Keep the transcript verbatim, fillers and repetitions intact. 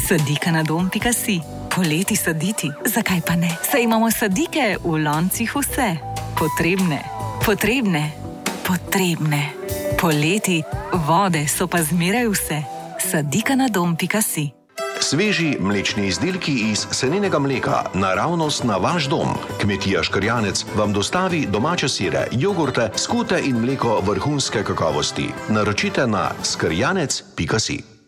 Sadika na dom pika si. Poleti saditi, zakaj pa ne? Saj imamo sadike v loncih vse. Potrebne, potrebne, potrebne. Poleti vode so pa zmeraj vse. Sadika na dom pika si. Sveži mlečni izdelki iz seninega mleka, naravnost na vaš dom. Kmetija Škrjanec vam dostavi domače sire, jogurte, skute in mleko vrhunske kakovosti. Naročite na škrjanec pika si.